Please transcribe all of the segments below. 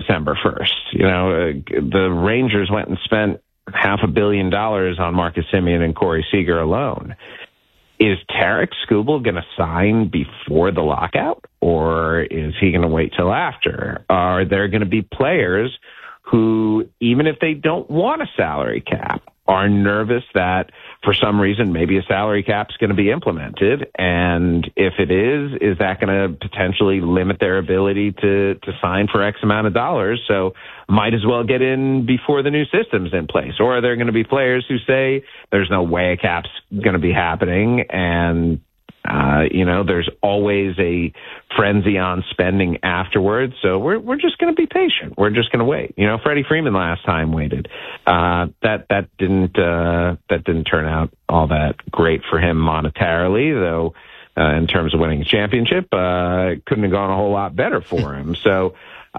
December 1st. The Rangers went and spent $500 million on Marcus Semien and Corey Seager alone. Is Tarek Skubal going to sign before the lockout, or is he going to wait till after? Are there going to be players who, even if they don't want a salary cap, are nervous that for some reason maybe a salary cap is going to be implemented? And if it is that going to potentially limit their ability to sign for X amount of dollars? So might as well get in before the new system's in place. Or are there going to be players who say there's no way a cap's going to be happening, and there's always a frenzy on spending afterwards. So we're just going to be patient. We're just going to wait. Freddie Freeman last time waited. That didn't turn out all that great for him monetarily, though. In terms of winning a championship, couldn't have gone a whole lot better for him. So,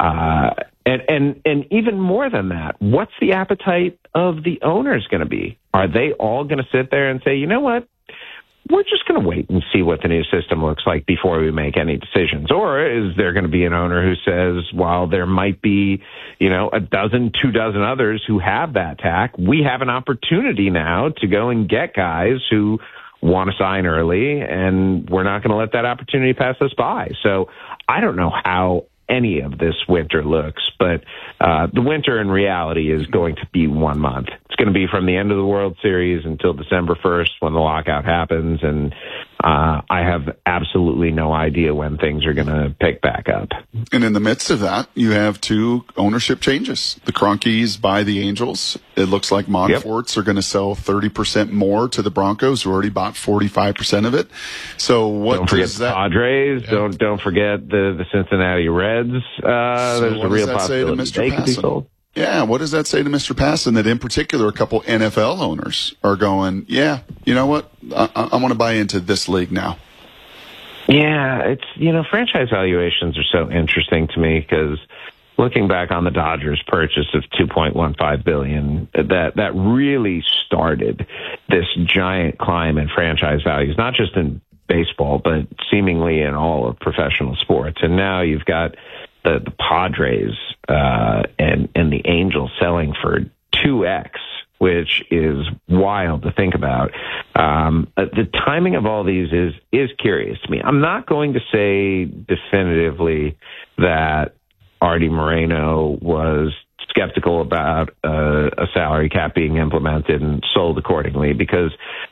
and even more than that, what's the appetite of the owners going to be? Are they all going to sit there and say, you know what? We're just going to wait and see what the new system looks like before we make any decisions? Or is there going to be an owner who says, while there might be, a dozen, 24 others who have that tack, we have an opportunity now to go and get guys who want to sign early, and we're not going to let that opportunity pass us by. So I don't know how any of this winter looks, but the winter in reality is going to be 1 month. It's going to be from the end of the World Series until December 1st when the lockout happens, and I have absolutely no idea when things are going to pick back up. And in the midst of that, you have two ownership changes. The Kroenkes buy the Angels. It looks like Montforts are going to sell 30% more to the Broncos, who already bought 45% of it. So don't forget the Padres. Yeah. Don't forget the Cincinnati Reds. There's a real possibility they could be sold. Yeah, what does that say to Mr. Passan, that in particular a couple NFL owners are going, yeah, you know what, I want to buy into this league now? Yeah, it's, franchise valuations are so interesting to me because looking back on the Dodgers purchase of $2.15 billion, that really started this giant climb in franchise values, not just in baseball, but seemingly in all of professional sports. And now you've got the Padres and the Angels selling for 2x, which is wild to think about. The timing of all these is curious to me. I'm not going to say definitively that Artie Moreno was skeptical about a salary cap being implemented and sold accordingly, because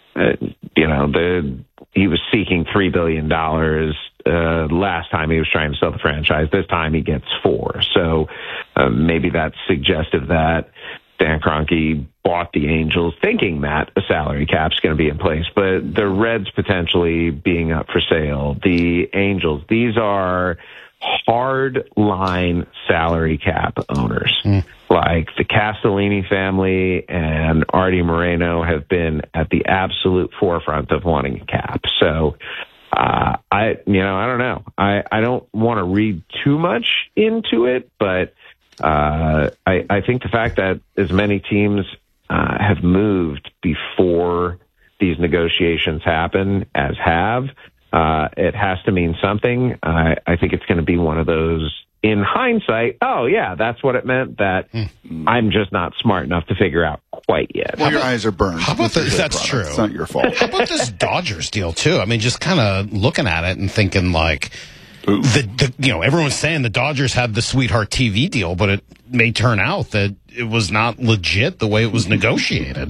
he was seeking $3 billion last time he was trying to sell the franchise. This time he gets $4 billion. So maybe that's suggestive that Dan Kroenke bought the Angels thinking that a salary cap's going to be in place. But the Reds potentially being up for sale, the Angels, these are hard line salary cap owners. Like the Castellini family and Artie Moreno have been at the absolute forefront of wanting a cap. So I don't know. I don't want to read too much into it, but I think the fact that as many teams have moved before these negotiations happen as have, it has to mean something. I think it's going to be one of those, in hindsight, oh, yeah, that's what it meant, that I'm just not smart enough to figure out quite yet. Well, your eyes are burned. How about this? That's true. It's not your fault. How about this Dodgers deal, too? I mean, just kind of looking at it and thinking, like, everyone's saying the Dodgers had the Sweetheart TV deal, but it may turn out that it was not legit the way it was negotiated.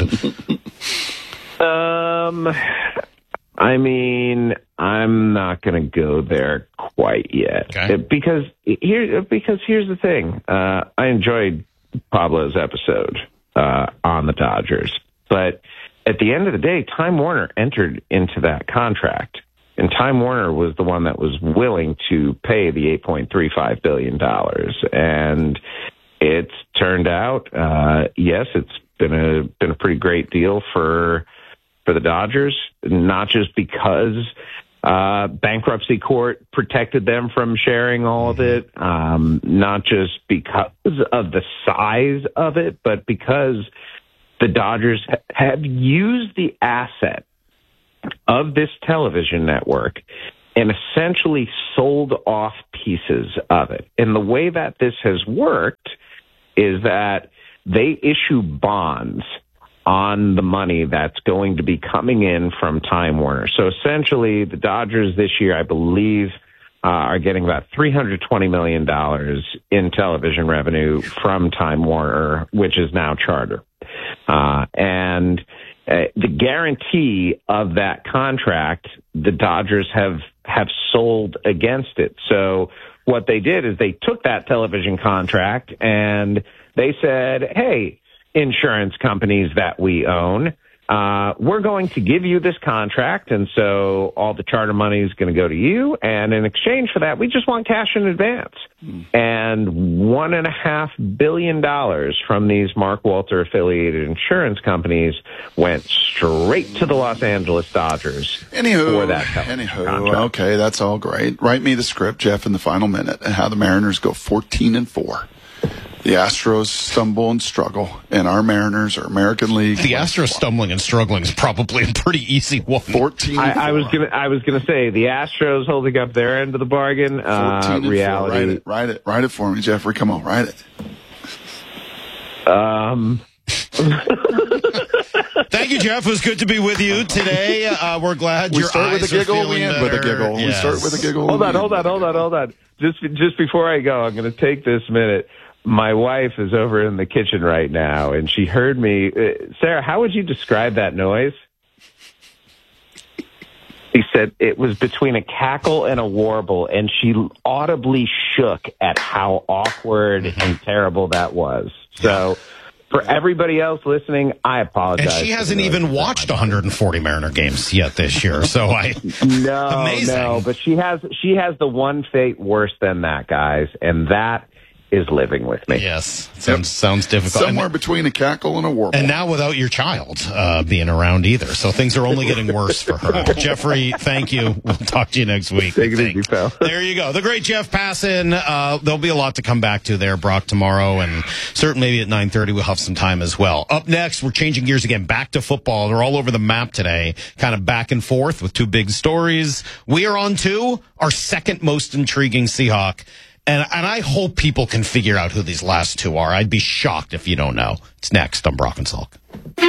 I mean, I'm not going to go there quite yet. Okay. Because here's the thing. I enjoyed Pablo's episode on the Dodgers, but at the end of the day, Time Warner entered into that contract, and Time Warner was the one that was willing to pay the $8.35 billion. And it's turned out, yes, it's been a pretty great deal for the Dodgers, not just because bankruptcy court protected them from sharing all of it, not just because of the size of it, but because the Dodgers have used the asset of this television network and essentially sold off pieces of it. And the way that this has worked is that they issue bonds on the money that's going to be coming in from Time Warner. So essentially, the Dodgers this year, I believe, are getting about $320 million in television revenue from Time Warner, which is now Charter. And the guarantee of that contract, the Dodgers have sold against it. So what they did is they took that television contract and they said, hey, insurance companies that we own, we're going to give you this contract, and so all the Charter money is going to go to you, and in exchange for that, we just want cash in advance. And $1.5 billion from these Mark Walter affiliated insurance companies went straight to the Los Angeles Dodgers for that contract. Okay, that's all great. Write me the script, Jeff, in the final minute, and how the Mariners go 14-4. The Astros stumble and struggle, and our Mariners are American League. The Astros stumbling and struggling is probably a pretty easy one. 14. I was gonna say the Astros holding up their end of the bargain. Reality. Write it for me, Jeffrey. Come on, write it. Thank you, Jeff. It was good to be with you today. We're glad your eyes are feeling better. We start with a giggle. Yes. We start with a giggle. Hold on. Just before I go, I'm going to take this minute. My wife is over in the kitchen right now, and she heard me. Sarah, how would you describe that noise? He said it was between a cackle and a warble, and she audibly shook at how awkward and terrible that was. So for everybody else listening, I apologize. And she hasn't even watched 140 Mariner games yet this year, so No, but she has the one fate worse than that, guys, and that is living with me. Yes. Sounds difficult. Somewhere between a cackle and a warble. And now without your child being around either. So things are only getting worse for her. Jeffrey, thank you. We'll talk to you next week. Take it easy, pal. There you go. The great Jeff Passan. There'll be a lot to come back to there, Brock, tomorrow. And certainly maybe at 9:30 we'll have some time as well. Up next, we're changing gears again. Back to football. They're all over the map today. Kind of back and forth with two big stories. We are on to our second most intriguing Seahawk. And I hope people can figure out who these last two are. I'd be shocked if you don't know. It's next on Brock and Salk.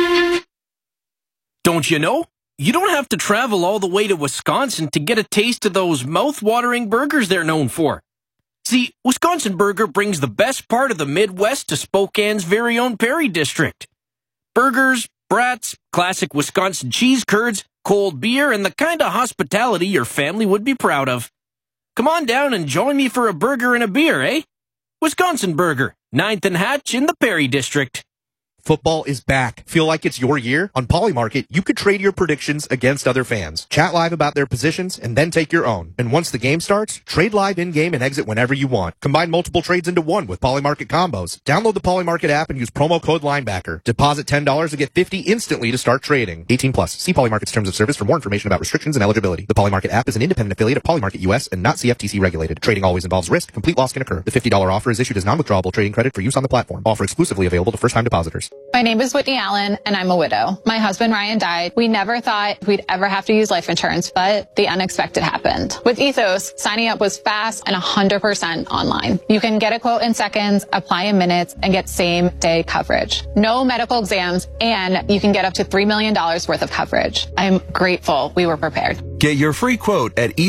Don't you know? You don't have to travel all the way to Wisconsin to get a taste of those mouth-watering burgers they're known for. See, Wisconsin Burger brings the best part of the Midwest to Spokane's very own Perry District. Burgers, brats, classic Wisconsin cheese curds, cold beer, and the kind of hospitality your family would be proud of. Come on down and join me for a burger and a beer, eh? Wisconsin Burger, 9th and Hatch in the Perry District. Football is back. Feel like it's your year? On Polymarket, you could trade your predictions against other fans. Chat live about their positions and then take your own. And once the game starts, trade live in-game and exit whenever you want. Combine multiple trades into one with Polymarket combos. Download the Polymarket app and use promo code Linebacker. Deposit $10 to get $50 instantly to start trading. 18 plus. See Polymarket's terms of service for more information about restrictions and eligibility. The Polymarket app is an independent affiliate of Polymarket US and not CFTC regulated. Trading always involves risk. Complete loss can occur. The $50 offer is issued as non-withdrawable trading credit for use on the platform. Offer exclusively available to first-time depositors. My name is Whitney Allen, and I'm a widow. My husband, Ryan, died. We never thought we'd ever have to use life insurance, but the unexpected happened. With Ethos, signing up was fast and 100% online. You can get a quote in seconds, apply in minutes, and get same-day coverage. No medical exams, and you can get up to $3 million worth of coverage. I'm grateful we were prepared. Get your free quote at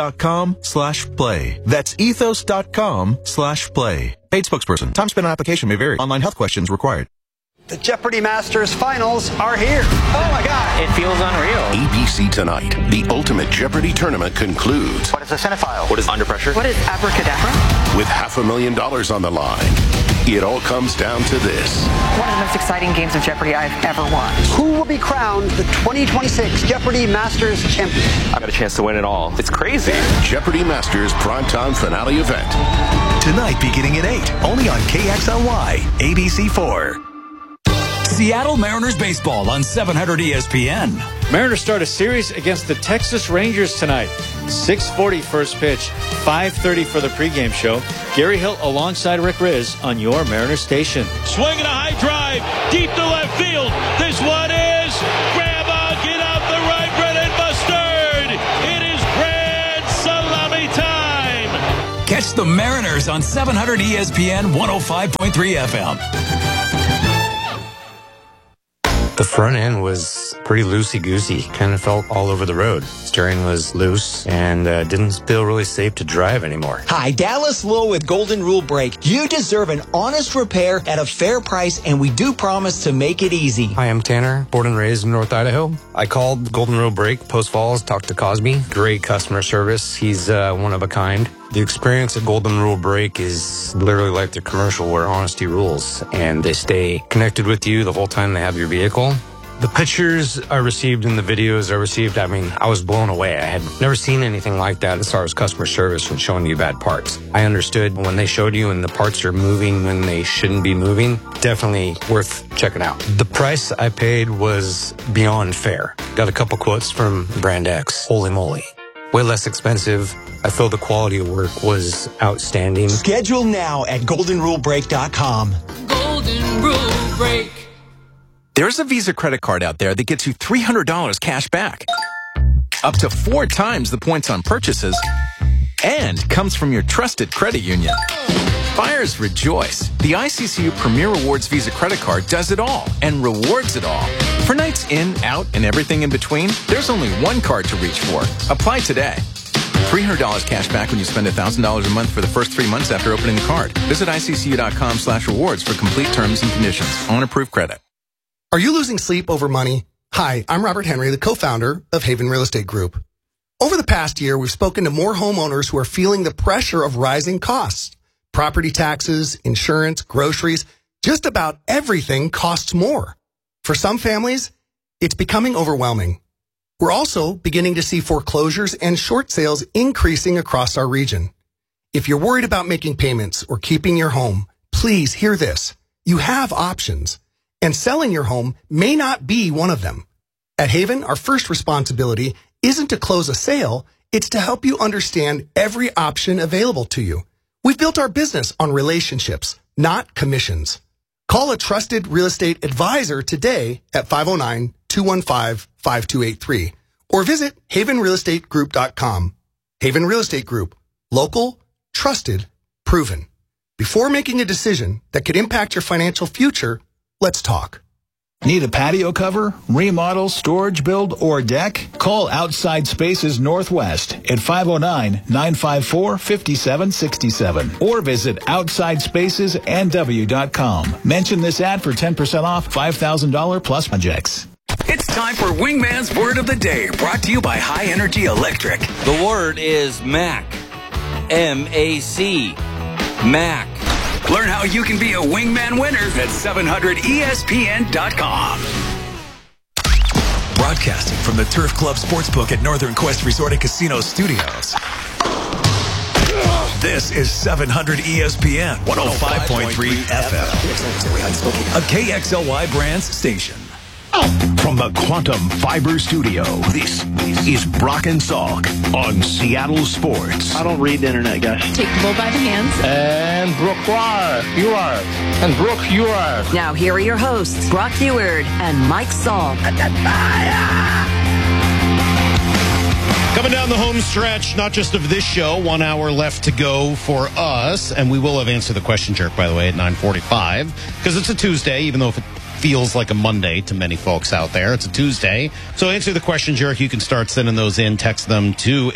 ethos.com/play. That's ethos.com/play. Paid spokesperson. Time spent on application may vary. Online health questions required. The Jeopardy Masters finals are here. Oh my God. It feels unreal. ABC Tonight. The Ultimate Jeopardy tournament concludes. What is a cinephile? What is under pressure? What is abracadabra? With $500,000 on the line. It all comes down to this. One of the most exciting games of Jeopardy I've ever watched. Who will be crowned the 2026 Jeopardy Masters champion? I got a chance to win it all. It's crazy. Jeopardy Masters primetime finale event. Tonight beginning at 8. Only on KXLY, ABC4. Seattle Mariners baseball on 700 ESPN. Mariners start a series against the Texas Rangers tonight. 6:40 first pitch, 5:30 for the pregame show. Gary Hill alongside Rick Riz on your Mariners station. Swinging a high drive, deep to left field. This one is grab on, get out the right, Brennan Mustard. It is grand Catch the Mariners on 700 ESPN 105.3 FM. The front end was pretty loosey-goosey. Kind of felt all over the road. Steering was loose and didn't feel really safe to drive anymore. Hi, Dallas Lowe with Golden Rule Brake. You deserve an honest repair at a fair price, and we do promise to make it easy. Hi, I'm Tanner, born and raised in North Idaho. I called Golden Rule Brake, Post Falls, talked to Cosby. Great customer service. He's one of a kind. The experience at Golden Rule Brake is literally like the commercial where honesty rules, and they stay connected with you the whole time they have your vehicle. The pictures I received and the videos I received, I mean, I was blown away. I had never seen anything like that as far as customer service and showing you bad parts. I understood when they showed you and the parts are moving when they shouldn't be moving. Definitely worth checking out. The price I paid was beyond fair. Got a couple quotes from Brand X. Holy moly. Way less expensive. I feel the quality of work was outstanding. Schedule now at goldenrulebrake.com. Golden Rule Brake. There's a Visa credit card out there that gets you $300 cash back, up to 4 times the points on purchases, and comes from your trusted credit union. Buyers rejoice. The ICCU Premier Rewards Visa credit card does it all and rewards it all. For nights in, out, and everything in between, there's only one card to reach for. Apply today. $300 cash back when you spend $1,000 a month for the first 3 months after opening the card. Visit ICCU.com/rewards for complete terms and conditions. On approved credit. Are you losing sleep over money? Hi, I'm Robert Henry, the co-founder of Haven Real Estate Group. Over the past year, we've spoken to more homeowners who are feeling the pressure of rising costs. Property taxes, insurance, groceries, just about everything costs more. For some families, it's becoming overwhelming. We're also beginning to see foreclosures and short sales increasing across our region. If you're worried about making payments or keeping your home, please hear this. You have options, and selling your home may not be one of them. At Haven, our first responsibility isn't to close a sale, it's to help you understand every option available to you. We've built our business on relationships, not commissions. Call a trusted real estate advisor today at 509-215-5283 or visit havenrealestategroup.com. Haven Real Estate Group. Local, trusted, proven. Before making a decision that could impact your financial future, let's talk. Need a patio cover, remodel, storage build, or deck? Call Outside Spaces Northwest at 509-954-5767 or visit OutsideSpacesNW.com. Mention this ad for 10% off $5,000 plus projects. It's time for Wingman's Word of the Day, brought to you by High Energy Electric. The word is MAC. M-A-C. MAC. Learn how you can be a Wingman winner at 700ESPN.com. Broadcasting from the Turf Club Sportsbook at Northern Quest Resort and Casino Studios. This is 700 ESPN 105.3 FM. A KXLY Brands station. From the Quantum Fiber Studio, this is Brock and Salk on Seattle Sports. I don't read the internet, guys. Take the bull by the hands. And Brooke, you are. And Brooke, you are. Now here are your hosts, Brock Heward and Mike Salk. Coming down the home stretch, not just of this show, 1 hour left to go for us, and we will have answered the question jerk, by the way, at 9:45, because it's a Tuesday, even though if it feels like a Monday to many folks out there. It's a Tuesday. So answer the question jerk. You can start sending those in. Text them to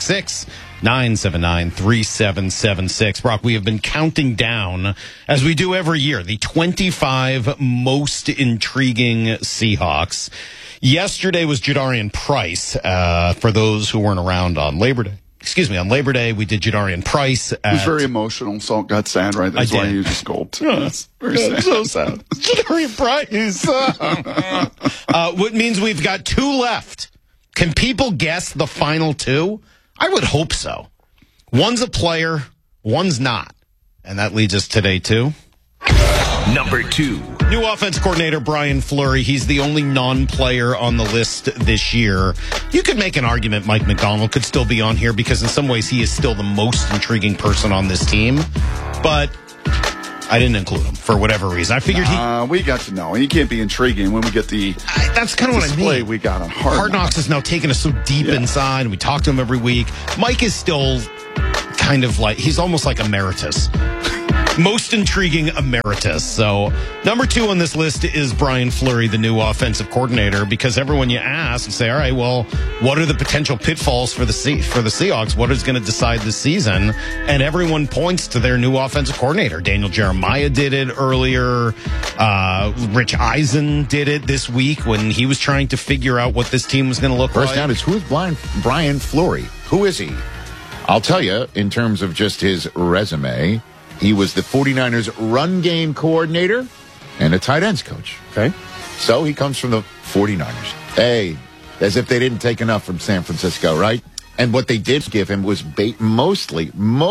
866-979-3776. Brock, we have been counting down, as we do every year, the 25 most intriguing Seahawks. Yesterday was Jadarian Price, for those who weren't around on Labor Day. On Labor Day, we did Jadarian Price. It was very emotional. Salt got sad, right? That's why you just gulped. That's very sad. So sad. Jadarian Price. What means we've got 2 left. Can people guess the final 2? I would hope so. One's a player, one's not. And that leads us today to number 2. New offense coordinator Brian Fleury. He's the only non-player on the list this year. You could make an argument Mike McDonald could still be on here because in some ways he is still the most intriguing person on this team. But I didn't include him for whatever reason. I figured we got to know. He can't be intriguing when we get the that's kind of what I mean. We got on Hard Knocks is now taking us so deep inside, and we talk to him every week. Mike is still kind of like, he's almost like emeritus. Most intriguing emeritus. So, number 2 on this list is Brian Fleury, the new offensive coordinator, because everyone you ask and say, all right, well, what are the potential pitfalls for the Seahawks? What is going to decide the season? And everyone points to their new offensive coordinator. Daniel Jeremiah did it earlier. Rich Eisen did it this week when he was trying to figure out what this team was going to look like. First down is, who is Brian Fleury? Who is he? I'll tell you, in terms of just his resume, he was the 49ers run game coordinator and a tight ends coach. Okay. So he comes from the 49ers. Hey, as if they didn't take enough from San Francisco, right? And what they did give him was mostly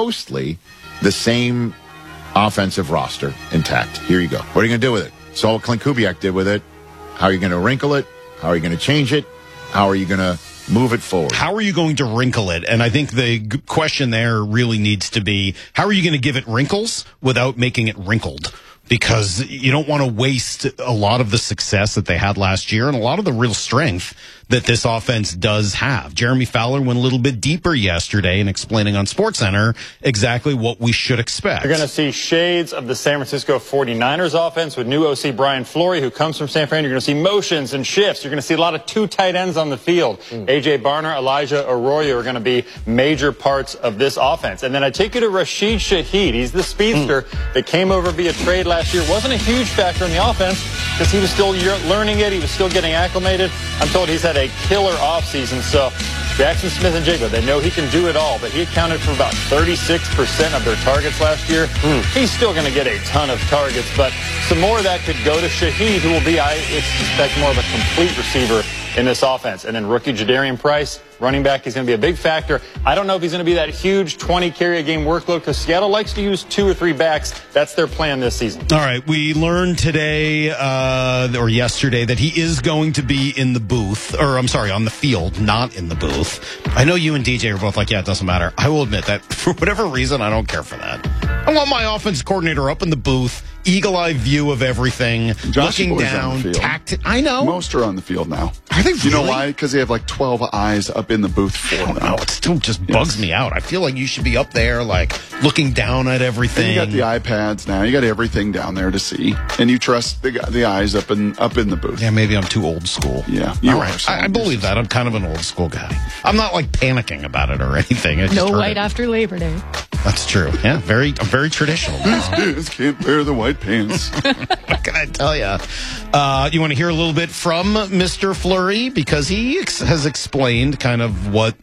the same offensive roster intact. Here you go. What are you going to do with it? Saw what Clint Kubiak did with it. How are you going to wrinkle it? How are you going to change it? How are you going to move it forward? How are you going to wrinkle it? And I think the question there really needs to be, how are you going to give it wrinkles without making it wrinkled? Because you don't want to waste a lot of the success that they had last year and a lot of the real strength that this offense does have. Jeremy Fowler went a little bit deeper yesterday in explaining on SportsCenter exactly what we should expect. You're going to see shades of the San Francisco 49ers offense with new OC Brian Fleury, who comes from San Fran. You're going to see motions and shifts. You're going to see a lot of 2 tight ends on the field. A.J. Barner, Elijah Arroyo are going to be major parts of this offense. And then I take you to Rashid Shaheed. He's the speedster that came over via trade last year. Wasn't a huge factor in the offense because he was still learning it. He was still getting acclimated. I'm told he's had a killer offseason. So Jackson Smith and Jigba, they know he can do it all, but he accounted for about 36% of their targets last year. He's still going to get a ton of targets, but some more of that could go to Shaheed, who will be, I expect, more of a complete receiver in this offense. And then rookie Jadarian Price, running back, he's going to be a big factor. I don't know if he's going to be that huge 20-carry-a-game workload because Seattle likes to use 2 or 3 backs. That's their plan this season. All right, we learned today or yesterday that he is going to be in the booth, or I'm sorry, on the field, not in the booth. I know you and DJ are both like, yeah, it doesn't matter. I will admit that for whatever reason, I don't care for that. I want my offense coordinator up in the booth, eagle-eye view of everything, looking down, I know. Most are on the field now. Are they really? You know why? Because they have like 12 eyes up in the booth for them. No, it still just bugs me out. I feel like you should be up there, like, looking down at everything. And you got the iPads now. You got everything down there to see. And you trust the eyes up in the booth. Yeah, maybe I'm too old school. Yeah. You are. I believe that. I'm kind of an old school guy. I'm not, like, panicking about it or anything. No white after Labor Day. That's true. Yeah, I'm very traditional. These kids can't wear the white pants. What can I tell you? You want to hear a little bit from Mr. Fleury? Because he has explained kind of what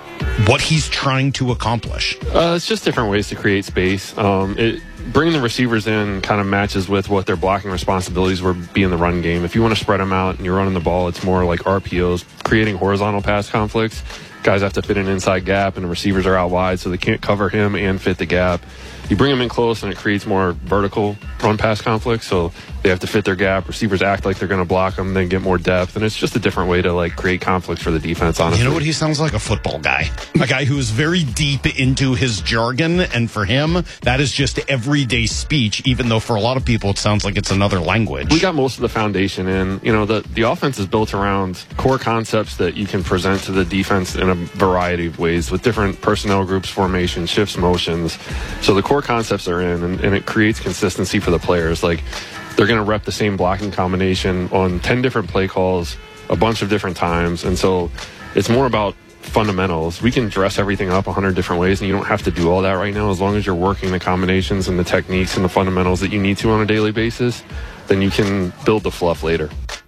he's trying to accomplish. It's just different ways to create space. Bringing the receivers in kind of matches with what their blocking responsibilities would be in the run game. If you want to spread them out and you're running the ball, it's more like RPOs, creating horizontal pass conflicts. Guys have to fit an inside gap, and the receivers are out wide, so they can't cover him and fit the gap. You bring them in close, and it creates more vertical run-pass conflict, so they have to fit their gap. Receivers act like they're going to block them, then get more depth, and it's just a different way to like create conflict for the defense, honestly. You know what? He sounds like a football guy. A guy who is very deep into his jargon, and for him, that is just everyday speech, even though for a lot of people it sounds like it's another language. We got most of the foundation in. You know, the offense is built around core concepts that you can present to the defense in a variety of ways with different personnel groups, formations, shifts, motions. So the core concepts are in, and it creates consistency for the players. Like, they're going to rep the same blocking combination on 10 different play calls a bunch of different times. And so it's more about fundamentals. We can dress everything up 100 different ways, and you don't have to do all that right now. As long as you're working the combinations and the techniques and the fundamentals that you need to on a daily basis, then you can build the fluff later.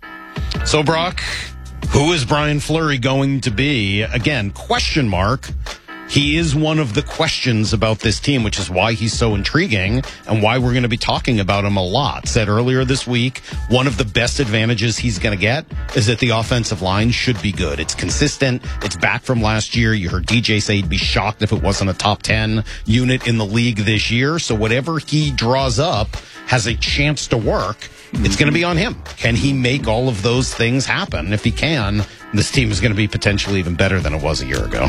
So, Brock, who is Brian Fleury going to be? Again, question mark. He is one of the questions about this team, which is why he's so intriguing and why we're going to be talking about him a lot. Said earlier this week, one of the best advantages he's going to get is that the offensive line should be good. It's consistent. It's back from last year. You heard DJ say he'd be shocked if it wasn't a top 10 unit in the league this year. So whatever he draws up has a chance to work. It's going to be on him. Can he make all of those things happen? If he can, this team is going to be potentially even better than it was a year ago.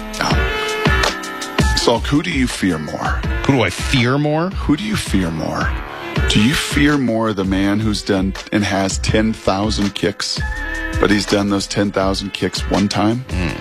Salk, who do you fear more? Who do I fear more? Who do you fear more? Do you fear more the man who's done and has 10,000 kicks, but he's done those 10,000 kicks one time?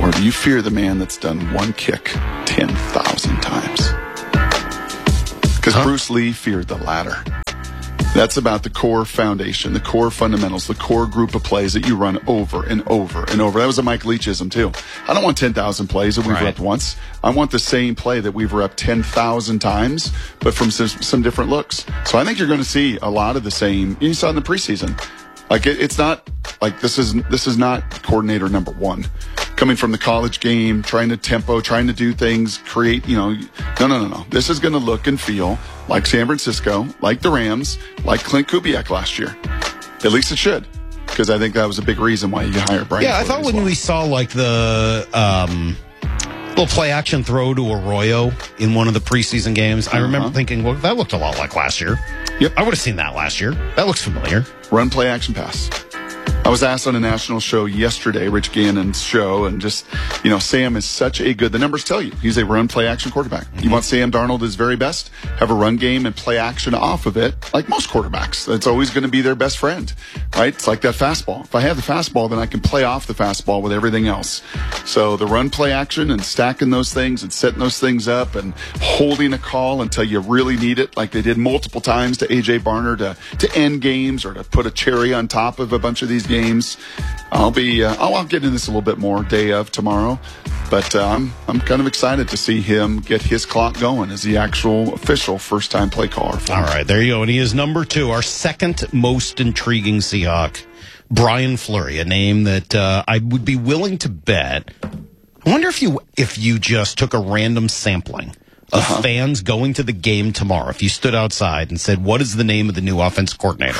Or do you fear the man that's done one kick 10,000 times? Because Bruce Lee feared the latter. That's about the core foundation, the core fundamentals, the core group of plays that you run over and over and over. That was a Mike Leachism, too. I don't want 10,000 plays that we've repped once. I want the same play that we've repped 10,000 times, but from some different looks. So I think you're going to see a lot of the same. You saw in the preseason. Like, it's not like this is not coordinator number one. Coming from the college game, trying to tempo, trying to do things, create, no. This is going to look and feel like San Francisco, like the Rams, like Clint Kubiak last year. At least it should, because I think that was a big reason why you hired Brian. Yeah, I thought when we saw like the little play action throw to Arroyo in one of the preseason games, I remember thinking, well, that looked a lot like last year. Yep. I would have seen that last year. That looks familiar. Run, play, action, pass. I was asked on a national show yesterday, Rich Gannon's show, and just, Sam is such a good, the numbers tell you, he's a run, play, action quarterback. You want Sam Darnold at his very best, have a run game and play action off of it, like most quarterbacks. That's always going to be their best friend, right? It's like that fastball. If I have the fastball, then I can play off the fastball with everything else. So the run, play, action, and stacking those things and setting those things up and holding a call until you really need it, like they did multiple times to A.J. Barner to end games or to put a cherry on top of a bunch of these games. I'll get into this a little bit more day of tomorrow, but I'm kind of excited to see him get his clock going as the actual official first-time play caller. All right, there you go. And he is number 2, our second most intriguing Seahawk, Brian Fleury, a name that I would be willing to bet. I wonder if you just took a random sampling of fans going to the game tomorrow, if you stood outside and said, what is the name of the new offense coordinator?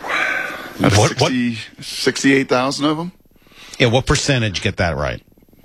68,000 of them? Yeah, what percentage get that right?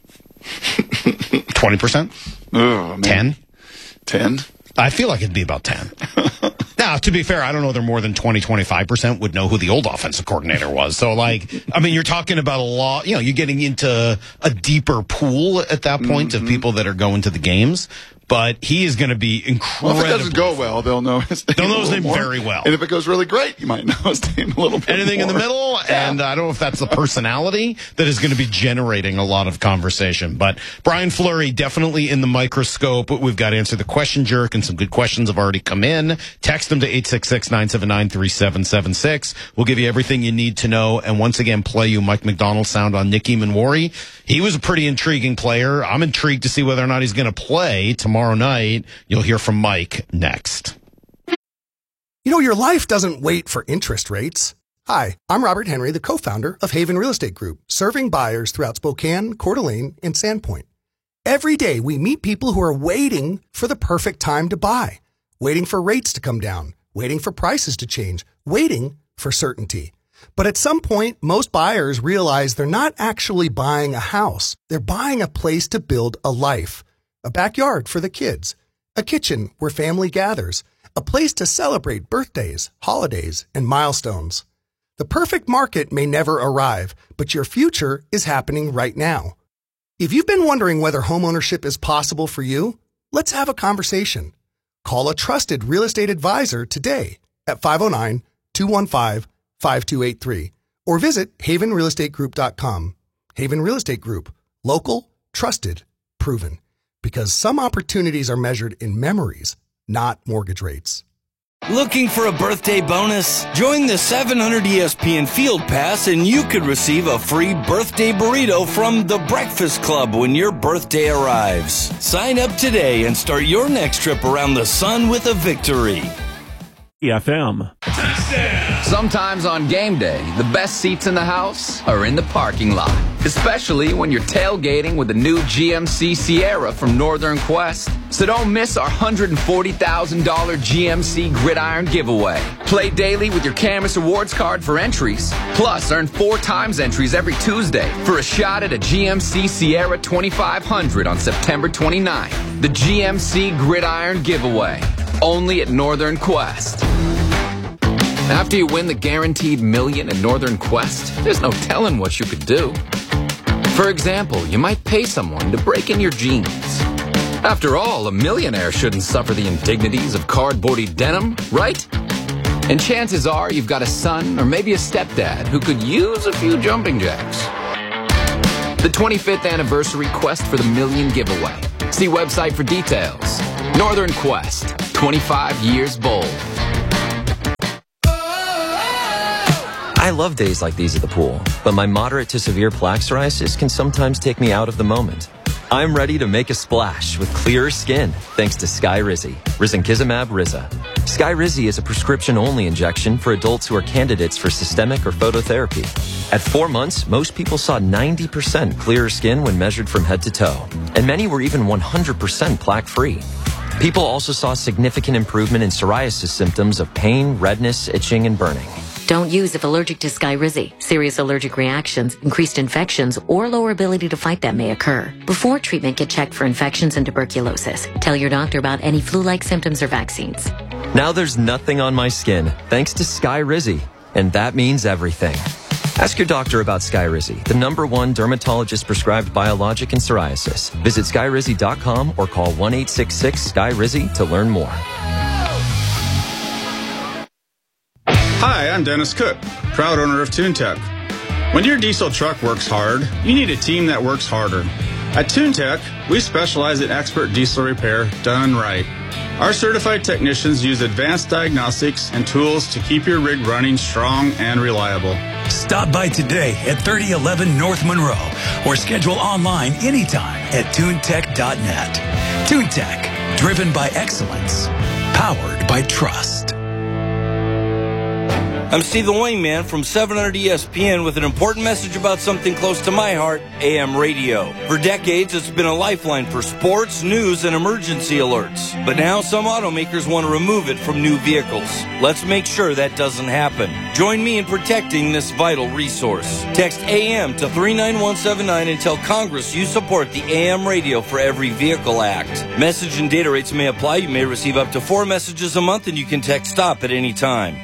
20%? Oh, man. 10? I feel like it'd be about 10. Now, to be fair, I don't know whether more than 25% would know who the old offensive coordinator was. So, you're talking about a lot, you're getting into a deeper pool at that point of people that are going to the games. But he is going to be incredible. Well, if it doesn't go well, they'll know his name. They'll know his name very well. And if it goes really great, you might know his name a little bit Anything more. In the middle, and I don't know if that's the personality that is going to be generating a lot of conversation. But Brian Fleury, definitely in the microscope. We've got to answer the question jerk, and some good questions have already come in. Text them to 866-979-3776. We'll give you everything you need to know. And once again, play you Mike McDonald sound on Nicky Manwari. He was a pretty intriguing player. I'm intrigued to see whether or not he's going to play tomorrow night. You'll hear from Mike next. Your life doesn't wait for interest rates. Hi, I'm Robert Henry, the co-founder of Haven Real Estate Group, serving buyers throughout Spokane, Coeur d'Alene, and Sandpoint. Every day, we meet people who are waiting for the perfect time to buy, waiting for rates to come down, waiting for prices to change, waiting for certainty. But at some point, most buyers realize they're not actually buying a house. They're buying a place to build a life, a backyard for the kids, a kitchen where family gathers, a place to celebrate birthdays, holidays, and milestones. The perfect market may never arrive, but your future is happening right now. If you've been wondering whether homeownership is possible for you, let's have a conversation. Call a trusted real estate advisor today at 509-215-5283 or visit havenrealestategroup.com. Haven Real Estate Group. Local, trusted, proven. Because some opportunities are measured in memories, not mortgage rates. Looking for a birthday bonus? Join the 700 ESPN Field Pass and you could receive a free birthday burrito from The Breakfast Club when your birthday arrives. Sign up today and start your next trip around the sun with a victory. FM. Sometimes on game day, the best seats in the house are in the parking lot. Especially when you're tailgating with the new GMC Sierra from Northern Quest. So don't miss our $140,000 GMC Gridiron giveaway. Play daily with your Camus Rewards card for entries. Plus, earn 4 times entries every Tuesday for a shot at a GMC Sierra 2500 on September 29th. The GMC Gridiron giveaway. Only at Northern Quest. After you win the guaranteed $1 at Northern Quest, there's no telling what you could do. For example, you might pay someone to break in your jeans. After all, a millionaire shouldn't suffer the indignities of cardboardy denim, right? And chances are you've got a son or maybe a stepdad who could use a few jumping jacks. The 25th anniversary quest for the million giveaway. See website for details. Northern Quest, 25 years bold. I love days like these at the pool, but my moderate to severe plaque psoriasis can sometimes take me out of the moment. I'm ready to make a splash with clearer skin thanks to Skyrizi, risankizumab Riza. Skyrizi is a prescription-only injection for adults who are candidates for systemic or phototherapy. At 4 months, most people saw 90% clearer skin when measured from head to toe, and many were even 100% plaque-free. People also saw significant improvement in psoriasis symptoms of pain, redness, itching, and burning. Don't use if allergic to Skyrizi. Serious allergic reactions, increased infections, or lower ability to fight them may occur. Before treatment, get checked for infections and tuberculosis. Tell your doctor about any flu-like symptoms or vaccines. Now there's nothing on my skin thanks to Skyrizi, and that means everything. Ask your doctor about Skyrizi, the #1 dermatologist-prescribed biologic in psoriasis. Visit Skyrizi.com or call 1-866-SKY-RIZI to learn more. Hi, I'm Dennis Cook, proud owner of TuneTech. When your diesel truck works hard, you need a team that works harder. At TuneTech, we specialize in expert diesel repair done right. Our certified technicians use advanced diagnostics and tools to keep your rig running strong and reliable. Stop by today at 3011 North Monroe or schedule online anytime at TuneTech.net. TuneTech, driven by excellence, powered by trust. I'm Steve the Wingman from 700 ESPN with an important message about something close to my heart, AM radio. For decades, it's been a lifeline for sports, news, and emergency alerts. But now some automakers want to remove it from new vehicles. Let's make sure that doesn't happen. Join me in protecting this vital resource. Text AM to 39179 and tell Congress you support the AM Radio for Every Vehicle Act. Message and data rates may apply. You may receive up to 4 messages a month, and you can text STOP at any time.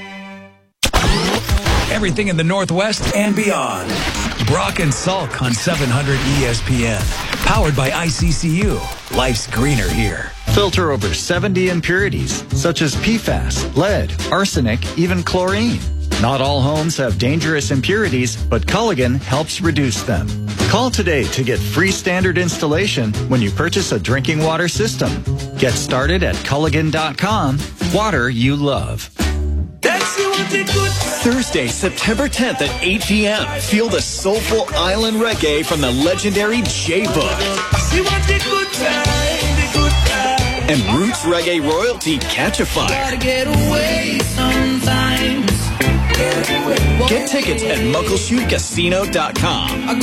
Everything in the Northwest and beyond. Brock and Salk on 700 ESPN. Powered by ICCU. Life's greener here. Filter over 70 impurities, such as PFAS, lead, arsenic, even chlorine. Not all homes have dangerous impurities, but Culligan helps reduce them. Call today to get free standard installation when you purchase a drinking water system. Get started at Culligan.com. Water you love. Thursday, September 10th at 8 p.m. Feel the soulful island reggae from the legendary J-Book. And Roots Reggae royalty Catch a Fire. Get tickets at MuckleshootCasino.com.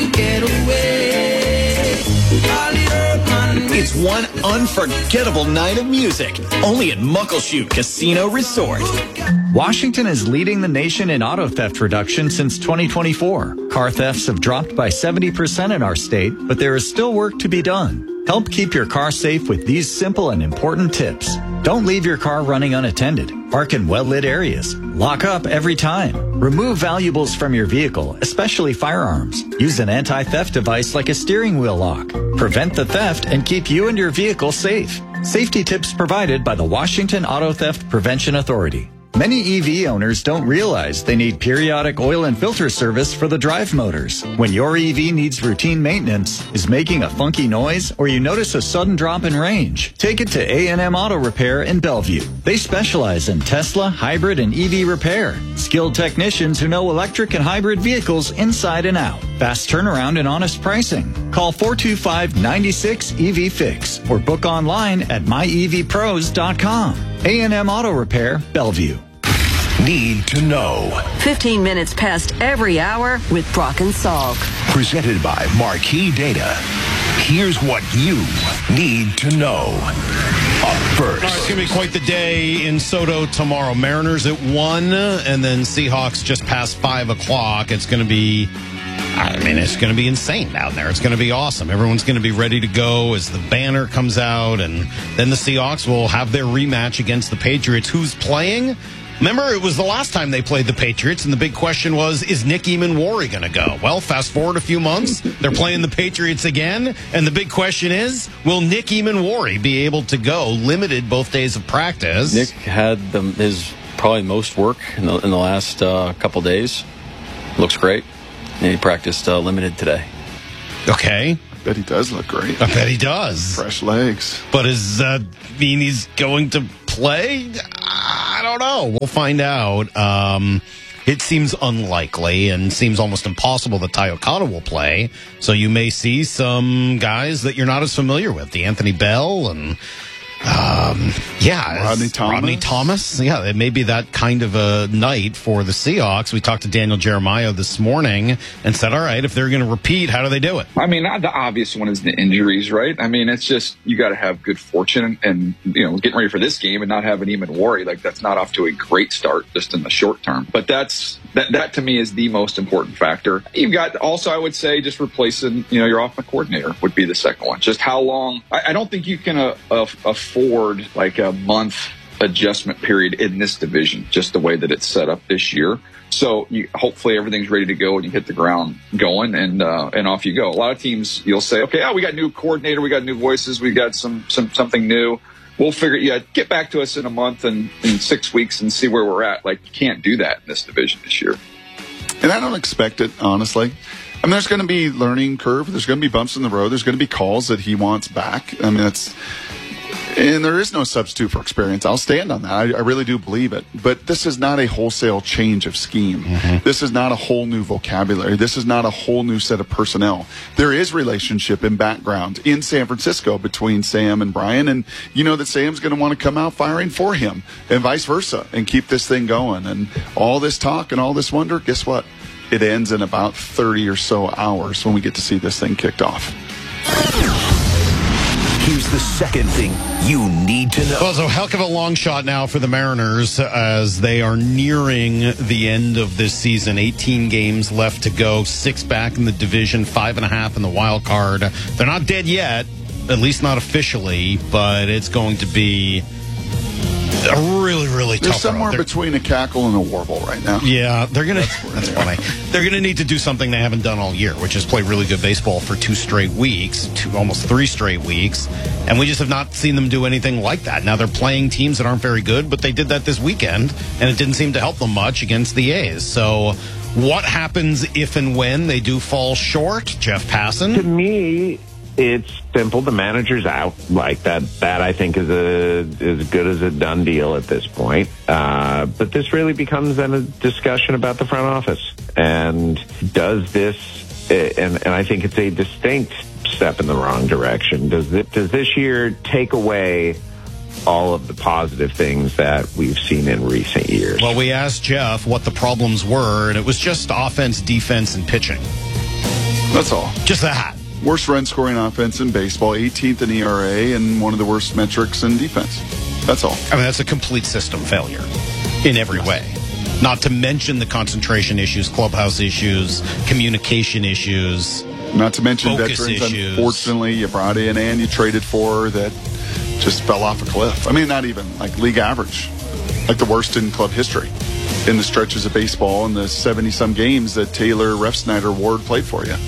It's one unforgettable night of music, only at Muckleshoot Casino Resort. Washington is leading the nation in auto theft reduction since 2024. Car thefts have dropped by 70% in our state, but there is still work to be done. Help keep your car safe with these simple and important tips. Don't leave your car running unattended. Park in well-lit areas. Lock up every time. Remove valuables from your vehicle, especially firearms. Use an anti-theft device like a steering wheel lock. Prevent the theft and keep you and your vehicle safe. Safety tips provided by the Washington Auto Theft Prevention Authority. Many EV owners don't realize they need periodic oil and filter service for the drive motors. When your EV needs routine maintenance, is making a funky noise, or you notice a sudden drop in range, take it to A&M Auto Repair in Bellevue. They specialize in Tesla, hybrid, and EV repair. Skilled technicians who know electric and hybrid vehicles inside and out. Fast turnaround and honest pricing. Call 425-96-EV-FIX or book online at myevpros.com. A&M Auto Repair, Bellevue. Need to know. 15 minutes past every hour with Brock and Salk. Presented by Marquee Data. Here's what you need to know. Up first. All right, it's going to be quite the day in Soto tomorrow. Mariners at 1, and then Seahawks just past 5 o'clock. It's going to be... it's going to be insane down there. It's going to be awesome. Everyone's going to be ready to go as the banner comes out, and then the Seahawks will have their rematch against the Patriots. Who's playing? Remember, it was the last time they played the Patriots, and the big question was, is Nick Emmanwori going to go? Well, fast forward a few months, they're playing the Patriots again, and the big question is, will Nick Emmanwori be able to go? Limited both days of practice. Nick had his probably most work in the last couple days. Looks great. And he practiced limited today. Okay. I bet he does look great. I bet he does. Fresh legs. But does that mean he's going to play? I don't know. We'll find out. It seems unlikely and seems almost impossible that Ty Okada will play. So you may see some guys that you're not as familiar with. The Anthony Bell and... Rodney Thomas. Yeah, it may be that kind of a night for the Seahawks. We talked to Daniel Jeremiah this morning and said, all right, if they're going to repeat, how do they do it? I mean, the obvious one is the injuries, right? I mean, it's just, you got to have good fortune and, getting ready for this game and not having even worry. Like, that's not off to a great start just in the short term. But that to me is the most important factor. You've got also, I would say, just replacing, your offensive coordinator would be the second one. Just how long, I don't think you can afford like a month adjustment period in this division, just the way that it's set up this year. So hopefully everything's ready to go and you hit the ground going and off you go. A lot of teams, you'll say, okay, we got new coordinator, we got new voices, we got something new. We'll get back to us in a month and in 6 weeks and see where we're at. Like, you can't do that in this division this year. And I don't expect it, honestly. I mean, there's going to be learning curve. There's going to be bumps in the road. There's going to be calls that he wants back. I mean, and there is no substitute for experience. I'll stand on that. I really do believe it. But this is not a wholesale change of scheme. Mm-hmm. This is not a whole new vocabulary. This is not a whole new set of personnel. There is relationship and background in San Francisco between Sam and Brian. And you know that Sam's going to want to come out firing for him and vice versa and keep this thing going. And all this talk and all this wonder, guess what? It ends in about 30 or so hours when we get to see this thing kicked off. Here's the second thing you need to know. Well, it's a heck of a long shot now for the Mariners as they are nearing the end of this season. 18 games left to go, 6 back in the division, 5.5 in the wild card. They're not dead yet, at least not officially, but it's going to be a really, really tough. They're somewhere between a cackle and a warble right now. Yeah, they're gonna. That's funny. They're gonna need to do something they haven't done all year, which is play really good baseball for 2 straight weeks, almost 3 straight weeks, and we just have not seen them do anything like that. Now they're playing teams that aren't very good, but they did that this weekend, and it didn't seem to help them much against the A's. So, what happens if and when they do fall short? Jeff Passan? To me, it's simple. The manager's out. Like that I think is as good as a done deal at this point. But this really becomes then a discussion about the front office. And does this, and I think it's a distinct step in the wrong direction. Does this year take away all of the positive things that we've seen in recent years? Well, we asked Jeff what the problems were, and it was just offense, defense, and pitching. That's all. Just that. Worst run-scoring offense in baseball, 18th in ERA, and one of the worst metrics in defense. That's all. I mean, that's a complete system failure in every way. Not to mention the concentration issues, clubhouse issues, communication issues. Not to mention veterans, issues. Unfortunately, you brought in and you traded for that just fell off a cliff. I mean, not even like league average, like the worst in club history in the stretches of baseball and the 70-some games that Taylor Refsnyder Ward played for you.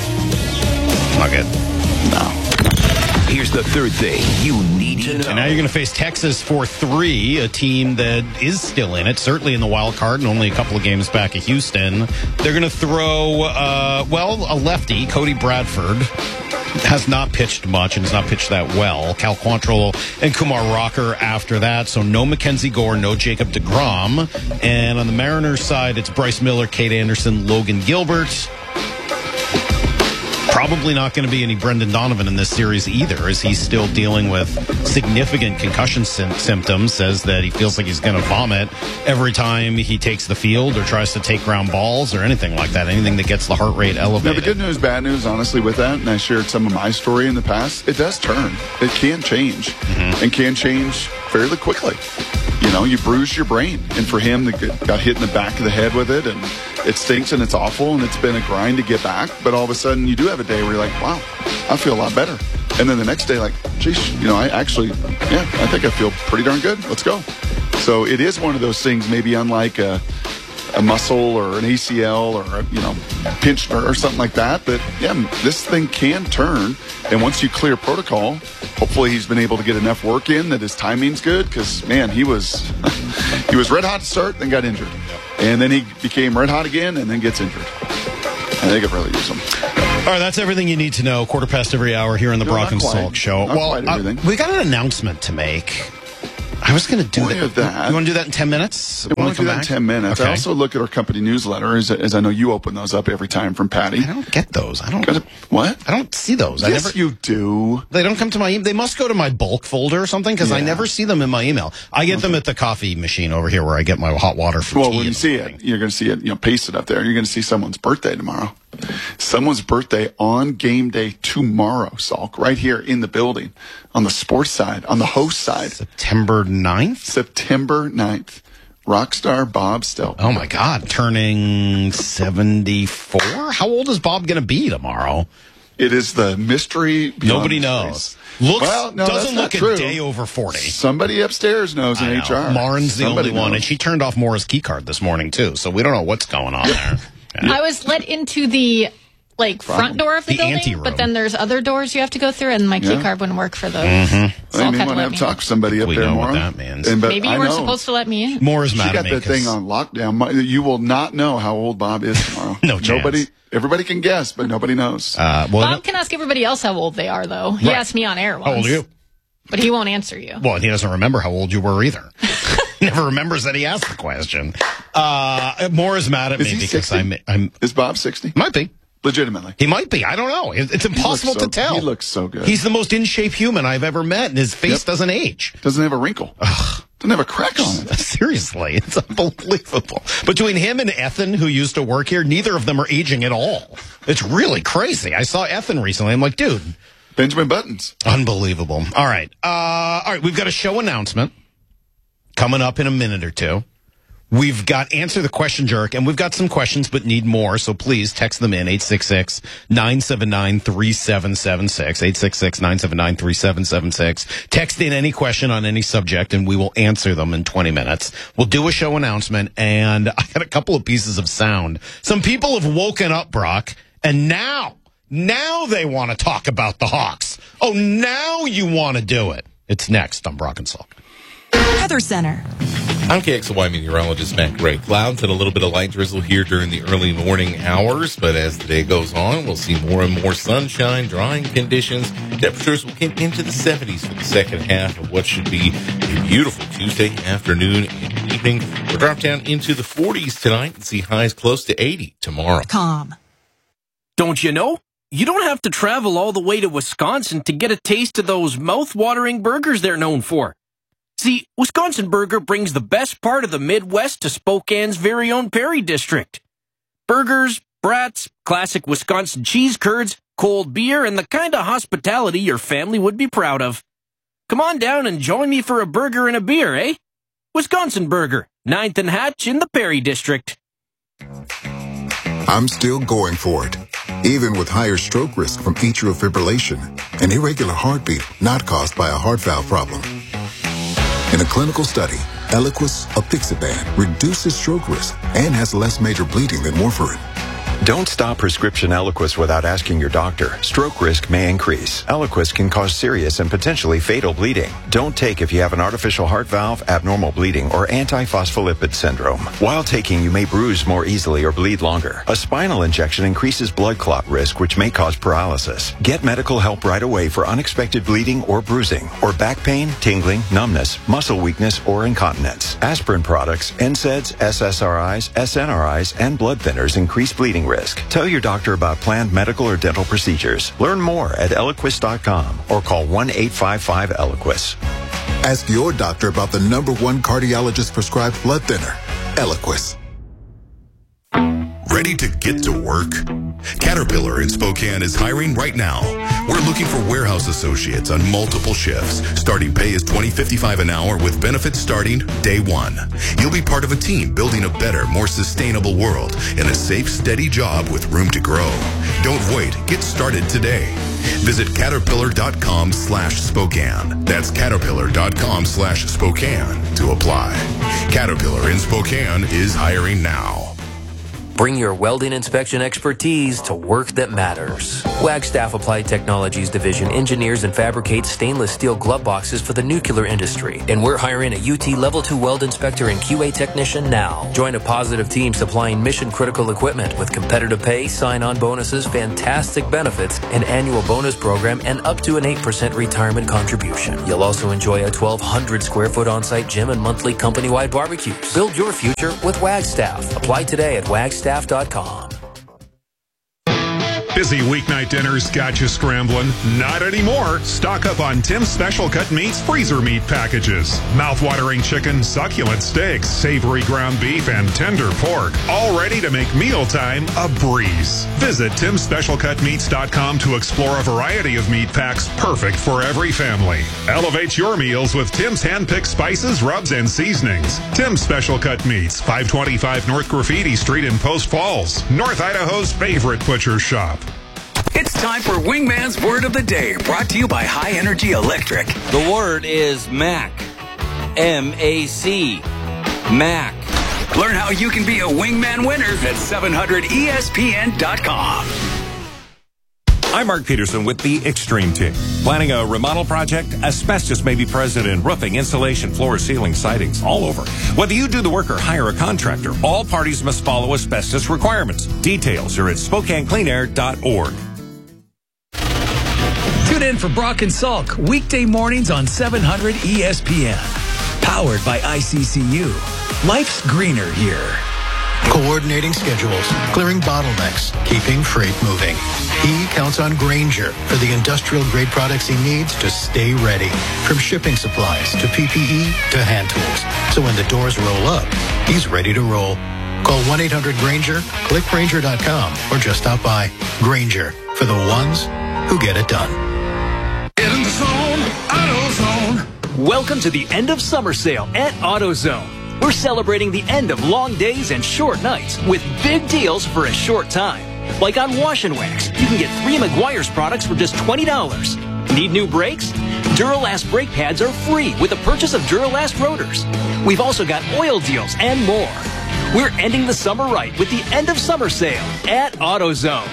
Not good. No. Here's the third thing you need to know. And now you're going to face Texas for 3, a team that is still in it, certainly in the wild card and only a couple of games back at Houston. They're going to throw, a lefty, Cody Bradford, has not pitched much and has not pitched that well. Cal Quantrill and Kumar Rocker after that. So no Mackenzie Gore, no Jacob deGrom. And on the Mariners side, it's Bryce Miller, Kate Anderson, Logan Gilbert. Probably not going to be any Brendan Donovan in this series either, as he's still dealing with significant concussion symptoms. Says that he feels like he's going to vomit every time he takes the field or tries to take ground balls or anything like that. Anything that gets the heart rate elevated. Now, the good news, bad news, honestly, with that, and I shared some of my story in the past, it does turn. It can change, and can change fairly quickly. You know, you bruise your brain, and for him, got hit in the back of the head with it, and it stinks and it's awful, and it's been a grind to get back. But all of a sudden, you do have a day where you're like, wow, I feel a lot better. And then the next day, like, geez, I think I feel pretty darn good. Let's go. So it is one of those things, maybe unlike a muscle or an ACL or a pinched or something like that. But yeah, this thing can turn. And once you clear protocol, hopefully he's been able to get enough work in that his timing's good. Because man, he was red hot to start, then got injured, and then he became red hot again, and then gets injured. And they could really use him. All right, that's everything you need to know. 15 every hour here on the Brock and Salk Show. We got an announcement to make. I was going to do that. You want to do that in 10 minutes? I want to do that in 10 minutes. Okay. I also look at our company newsletter, as I know you open those up every time from Patty. I don't get those. What? I don't see those. Yes, you do. They don't come to my email. They must go to my bulk folder or something because I never see them in my email. I get them at the coffee machine over here where I get my hot water for tea. Well, when you see it, you're going to see it, pasted up there. You're going to see someone's birthday tomorrow. Someone's birthday on game day tomorrow, Salk, right here in the building on the sports side, on the host side. September 9th? September 9th. Rockstar Bob Stelp. Oh, my God. Turning 74? How old is Bob going to be tomorrow? It is the mystery. Nobody knows. Doesn't look a day over 40. Somebody upstairs knows in HR. Lauren's the only one, and she turned off Maura's key card this morning, too, so we don't know what's going on there. I was let into the front door of the building, anteroom. But then there's other doors you have to go through, and my key card wouldn't work for those. So I may want to have talk to somebody up there know more. what that means. Maybe you weren't supposed to let me in. Mora's mad She at got me. that thing on lockdown. You will not know how old Bob is tomorrow. No chance. Everybody can guess, but nobody knows. Bob can ask everybody else how old they are, though. He asked me on air once. How old are you? But he won't answer you. Well, he doesn't remember how old you were either. He never remembers that he asked the question. Maura's mad at me because 60? I'm. Is Bob 60? Might be. Legitimately. He might be. I don't know. It's impossible to tell. He looks so good. He's the most in shape human I've ever met, and his face doesn't age. Doesn't have a wrinkle. Doesn't have a crack on it. Seriously, it's unbelievable. Between him and Ethan, who used to work here, neither of them are aging at all. It's really crazy. I saw Ethan recently. I'm like, dude. Benjamin Buttons. Unbelievable. All right. We've got a show announcement coming up in a minute or two. We've got Answer the Question Jerk, and we've got some questions but need more, so please text them in, 866-979-3776, 866-979-3776. Text in any question on any subject, and we will answer them in 20 minutes. We'll do a show announcement, and I got a couple of pieces of sound. Some people have woken up, Brock, and now they want to talk about the Hawks. Oh, now you want to do it. It's next on Brock and Salk. Weather Center. I'm KXLY meteorologist Matt Gray. Clouds and a little bit of light drizzle here during the early morning hours, but as the day goes on, we'll see more and more sunshine, drying conditions. Temperatures will get into the 70s for the second half of what should be a beautiful Tuesday afternoon and evening. We'll drop down into the 40s tonight and see highs close to 80 tomorrow. Calm. Don't you know? You don't have to travel all the way to Wisconsin to get a taste of those mouth-watering burgers they're known for. See, Wisconsin Burger brings the best part of the Midwest to Spokane's very own Perry District. Burgers, brats, classic Wisconsin cheese curds, cold beer, and the kind of hospitality your family would be proud of. Come on down and join me for a burger and a beer, eh? Wisconsin Burger, 9th and Hatch in the Perry District. I'm still going for it, even with higher stroke risk from atrial fibrillation, an irregular heartbeat not caused by a heart valve problem. In a clinical study, Eliquis apixaban reduces stroke risk and has less major bleeding than warfarin. Don't stop prescription Eliquis without asking your doctor. Stroke risk may increase. Eliquis can cause serious and potentially fatal bleeding. Don't take if you have an artificial heart valve, abnormal bleeding, or antiphospholipid syndrome. While taking, you may bruise more easily or bleed longer. A spinal injection increases blood clot risk, which may cause paralysis. Get medical help right away for unexpected bleeding or bruising, or back pain, tingling, numbness, muscle weakness, or incontinence. Aspirin products, NSAIDs, SSRIs, SNRIs, and blood thinners increase bleeding risk. Tell your doctor about planned medical or dental procedures. Learn more at Eliquis.com or call 1-855-ELIQUIS. Ask your doctor about the #1 cardiologist prescribed blood thinner, Eliquis. Ready to get to work? Caterpillar in Spokane is hiring right now. We're looking for warehouse associates on multiple shifts. Starting pay is $20.55 an hour with benefits starting day one. You'll be part of a team building a better, more sustainable world in a safe, steady job with room to grow. Don't wait. Get started today. Visit Caterpillar.com/Spokane. That's Caterpillar.com/Spokane to apply. Caterpillar in Spokane is hiring now. Bring your welding inspection expertise to work that matters. Wagstaff Applied Technologies Division engineers and fabricates stainless steel glove boxes for the nuclear industry, and we're hiring a UT Level 2 weld inspector and QA technician now. Join a positive team supplying mission-critical equipment with competitive pay, sign-on bonuses, fantastic benefits, an annual bonus program, and up to an 8% retirement contribution. You'll also enjoy a 1,200 square foot on-site gym and monthly company-wide barbecues. Build your future with Wagstaff. Apply today at wagstaff.com. Busy weeknight dinners got you scrambling? Not anymore. Stock up on Tim's Special Cut Meats freezer meat packages. Mouth-watering chicken, succulent steaks, savory ground beef, and tender pork. All ready to make mealtime a breeze. Visit Tim'sSpecialCutMeats.com to explore a variety of meat packs perfect for every family. Elevate your meals with Tim's hand-picked spices, rubs, and seasonings. Tim's Special Cut Meats, 525 North Graffiti Street in Post Falls, North Idaho's favorite butcher shop. It's time for Wingman's Word of the Day, brought to you by High Energy Electric. The word is MAC. M-A-C. MAC. Learn how you can be a Wingman winner at 700ESPN.com. I'm Mark Peterson with the Extreme Team. Planning a remodel project? Asbestos may be present in roofing, insulation, floor, ceiling, sidings, all over. Whether you do the work or hire a contractor, all parties must follow asbestos requirements. Details are at SpokaneCleanAir.org. Tune in for Brock and Salk weekday mornings on 700 ESPN. Powered by ICCU. Life's greener here. Coordinating schedules, clearing bottlenecks, keeping freight moving. He counts on Grainger for the industrial-grade products he needs to stay ready. From shipping supplies to PPE to hand tools. So when the doors roll up, he's ready to roll. Call 1-800-GRAINGER, click Grainger.com, or just stop by. Grainger, for the ones who get it done. Get in the zone, AutoZone. Welcome to the end of summer sale at AutoZone. We're celebrating the end of long days and short nights with big deals for a short time. Like on Wash and Wax, you can get 3 Meguiar's products for just $20. Need new brakes? Duralast brake pads are free with the purchase of Duralast rotors. We've also got oil deals and more. We're ending the summer right with the end of summer sale at AutoZone.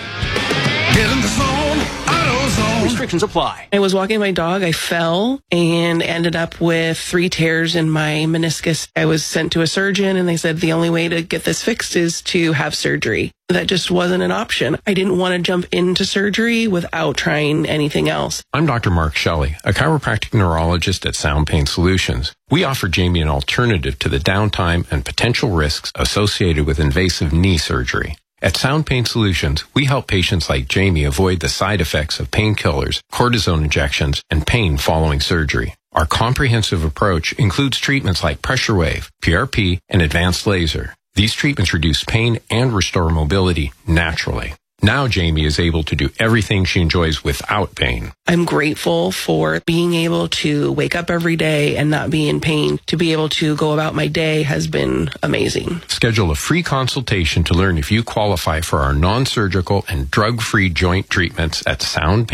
Get in the zone, AutoZone. Restrictions apply. I was walking my dog. I fell and ended up with 3 tears in my meniscus. I was sent to a surgeon and they said the only way to get this fixed is to have surgery. That just wasn't an option. I didn't want to jump into surgery without trying anything else. I'm Dr. Mark Shelley, a chiropractic neurologist at Sound Pain Solutions. We offer Jamie an alternative to the downtime and potential risks associated with invasive knee surgery. At Sound Pain Solutions, we help patients like Jamie avoid the side effects of painkillers, cortisone injections, and pain following surgery. Our comprehensive approach includes treatments like pressure wave, PRP, and advanced laser. These treatments reduce pain and restore mobility naturally. Now Jamie is able to do everything she enjoys without pain. I'm grateful for being able to wake up every day and not be in pain. To be able to go about my day has been amazing. Schedule a free consultation to learn if you qualify for our non-surgical and drug-free joint treatments at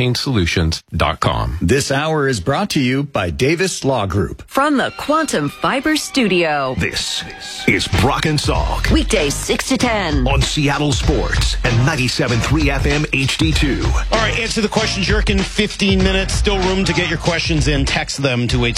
soundpainsolutions.com. This hour is brought to you by Davis Law Group. From the Quantum Fiber Studio. This is Brock and Salk. Weekdays 6 to 10. On Seattle Sports and 97.3 FM HD2. All right, answer the questions. You're in 15 minutes. Still room to get your questions in. Text them to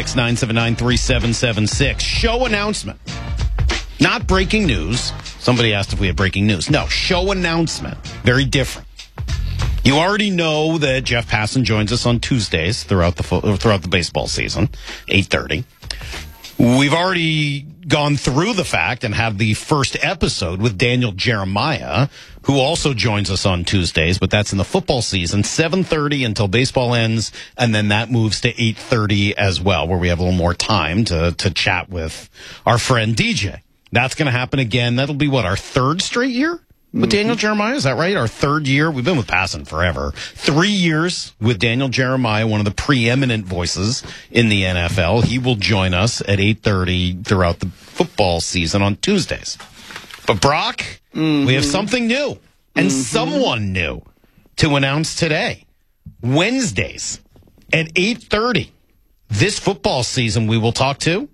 866-979-3776. Show announcement. Not breaking news. Somebody asked if we had breaking news. No, show announcement. Very different. You already know that Jeff Passan joins us on Tuesdays throughout the baseball season, 8:30. We've already gone through the fact and have the first episode with Daniel Jeremiah, who also joins us on Tuesdays, but that's in the football season, 7:30 until baseball ends, and then that moves to 8:30 as well, where we have a little more time to chat with our friend DJ. That's going to happen again. That'll be, what, our 3rd straight year with Daniel Jeremiah? Is that right? Our 3rd year? We've been with Passan forever. 3 years with Daniel Jeremiah, one of the preeminent voices in the NFL. He will join us at 8:30 throughout the football season on Tuesdays. But Brock, we have something new and someone new to announce today. Wednesdays at 8:30 this football season, we will talk to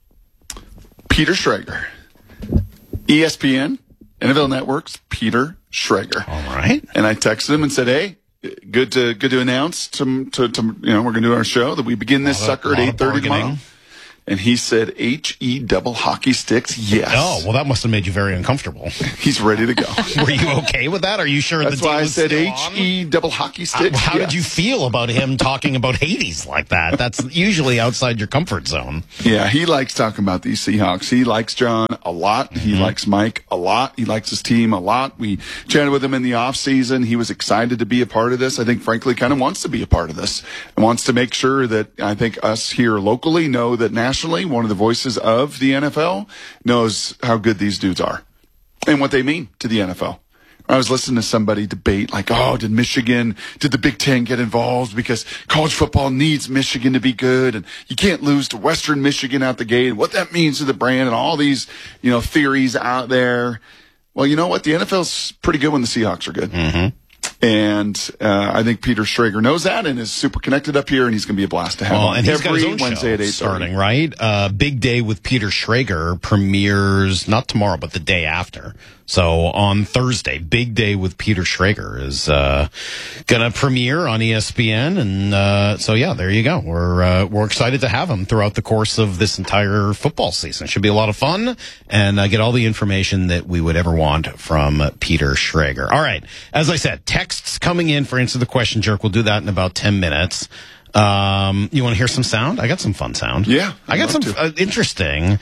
Peter Schrager, ESPN, NFL Network's Peter Schrager. All right. And I texted him and said, hey, good to announce to we're going to do our show that we begin this sucker at 8:30 tomorrow. And he said, H-E double hockey sticks, yes. Oh, well, that must have made you very uncomfortable. He's ready to go. Were you okay with that? Are you sure That's the deal why I was said still H-E double hockey sticks. How did you feel about him talking about Hades like that? That's usually outside your comfort zone. Yeah, he likes talking about these Seahawks. He likes John a lot. He likes Mike a lot. He likes his team a lot. We chatted with him in the offseason. He was excited to be a part of this. I think, frankly, kind of wants to be a part of this and wants to make sure that I think us here locally know that nationally, one of the voices of the NFL knows how good these dudes are and what they mean to the NFL. I was listening to somebody debate like, oh, did the Big Ten get involved because college football needs Michigan to be good and you can't lose to Western Michigan out the gate and what that means to the brand and all these, theories out there. Well, you know what? The NFL's pretty good when the Seahawks are good. Mm-hmm. And I think Peter Schrager knows that and is super connected up here, and he's going to be a blast to have on and he's every got his own Wednesday at 8:30. Starting, right? Big Day with Peter Schrager premieres not tomorrow, but the day after. So on Thursday, Big Day with Peter Schrager is going to premiere on ESPN, and so yeah, there you go. We're excited to have him throughout the course of this entire football season. Should be a lot of fun, and get all the information that we would ever want from Peter Schrager. All right, as I said, texts coming in for Answer the Question Jerk. We'll do that in about 10 minutes. You want to hear some sound? I got some fun sound. Yeah, I got some interesting.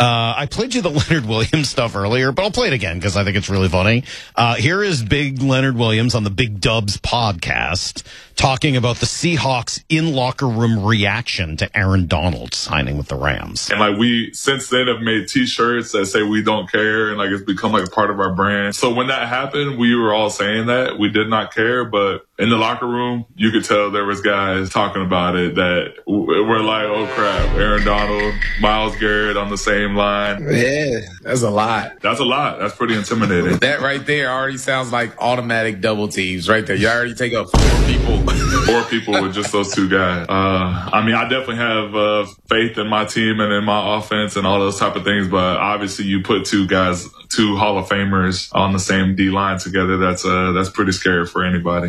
I played you the Leonard Williams stuff earlier, but I'll play it again because I think it's really funny. Here is Big Leonard Williams on the Big Dubs podcast talking about the Seahawks in-locker room reaction to Aaron Donald signing with the Rams. And we since then have made T-shirts that say we don't care, and it's become a part of our brand. So when that happened, we were all saying that we did not care, but in the locker room, you could tell there was guys talking about it that were like, oh crap, Aaron Donald, Myles Garrett on the same line. Yeah, that's a lot. That's a lot. That's pretty intimidating. That right there already sounds like automatic double teams right there. You already take up 4 people. 4 people with just those 2 guys. I definitely have faith in my team and in my offense and all those type of things, but obviously you put 2 guys, 2 Hall of Famers on the same D-line together, that's pretty scary for anybody.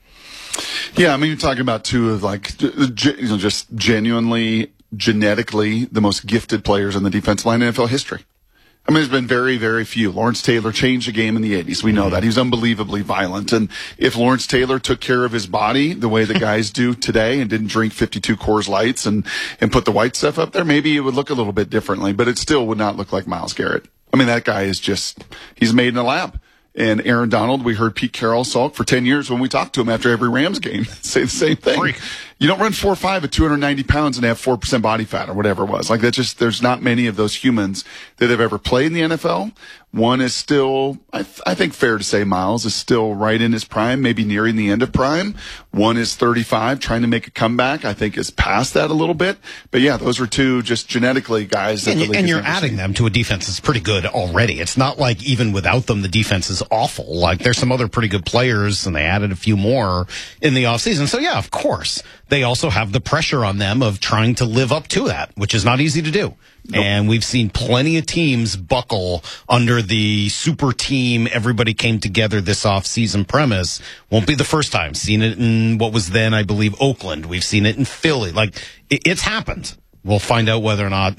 Yeah, you're talking about 2 of just genuinely, genetically the most gifted players in the defensive line in NFL history. There's been very, very few. Lawrence Taylor changed the game in the 80s. We know that. He was unbelievably violent. And if Lawrence Taylor took care of his body the way the guys do today and didn't drink 52 Coors Lights and put the white stuff up there, maybe it would look a little bit differently, but it still would not look like Myles Garrett. That guy is he's made in a lab. And Aaron Donald, we heard Pete Carroll sulk for 10 years when we talked to him after every Rams game. Say the same thing. Freak. You don't run 4.5 at 290 pounds and have 4% body fat or whatever it was. There's not many of those humans that have ever played in the NFL. One is still, I think fair to say Myles is still right in his prime, maybe nearing the end of prime. One is 35, trying to make a comeback. I think is past that a little bit. But yeah, those were 2 just genetically guys that and you're adding them to a defense that's pretty good already. It's not like even without them, the defense is awful. There's some other pretty good players, and they added a few more in the offseason. So yeah, of course, they also have the pressure on them of trying to live up to that, which is not easy to do. Nope. And we've seen plenty of teams buckle under the super team, everybody came together this offseason premise. Won't be the first time. Seen it in what was then, I believe, Oakland. We've seen it in Philly. It's happened. We'll find out whether or not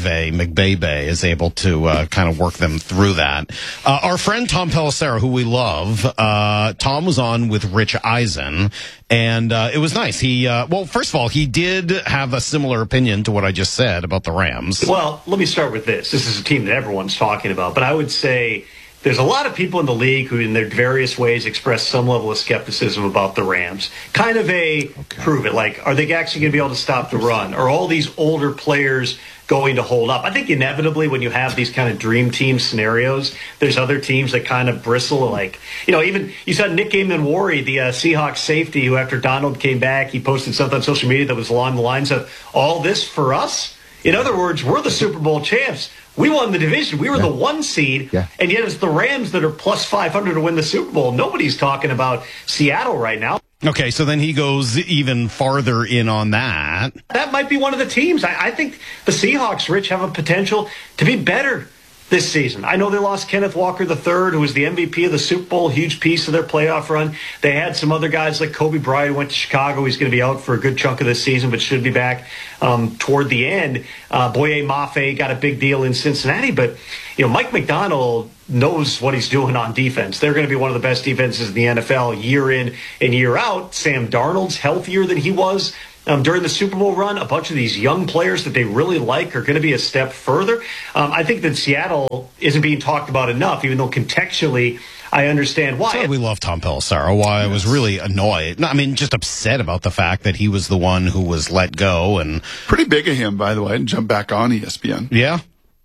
McVay is able to kind of work them through that. Our friend Tom Pelissero, who we love, Tom was on with Rich Eisen, and it was nice. He, first of all, he did have a similar opinion to what I just said about the Rams. Well, let me start with this. This is a team that everyone's talking about, but I would say there's a lot of people in the league who, in their various ways, express some level of skepticism about the Rams. Kind of prove it. Are they actually going to be able to stop the run? Are all these older players going to hold up? I think inevitably when you have these kind of dream team scenarios, there's other teams that kind of bristle. Even you saw Nick Gaiman-Worry, the Seahawks safety, who after Donald came back, he posted something on social media that was along the lines of, all this for us? In other words, we're the Super Bowl champs. We won the division. We were the 1 seed, and yet it's the Rams that are plus 500 to win the Super Bowl. Nobody's talking about Seattle right now. Okay, so then he goes even farther in on that. That might be one of the teams. I think the Seahawks, Rich, have a potential to be better this season. I know they lost Kenneth Walker III, who was the MVP of the Super Bowl, huge piece of their playoff run. They had some other guys like Kobe Bryant, who went to Chicago. He's going to be out for a good chunk of this season, but should be back toward the end. Boye Mafe got a big deal in Cincinnati, but Mike Macdonald knows what he's doing on defense. They're going to be one of the best defenses in the NFL year in and year out. Sam Darnold's healthier than he was during the Super Bowl run. A bunch of these young players that they really like are going to be a step further. I think that Seattle isn't being talked about enough, even though contextually I understand why. That's why we love Tom Pelissero. Why I was really annoyed. No, I mean, just upset about the fact that he was the one who was let go. And pretty big of him, by the way, and jump back on ESPN. Yeah.